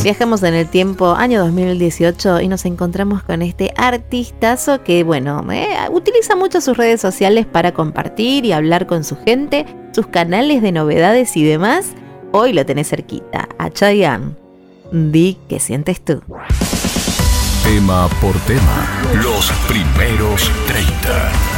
Viajamos en el tiempo, año 2018, y nos encontramos con este artistazo que, bueno, utiliza mucho sus redes sociales para compartir y hablar con su gente, sus canales de novedades y demás. Hoy lo tenés cerquita, a Chayanne. Di qué sientes tú. Tema por tema, los primeros 30.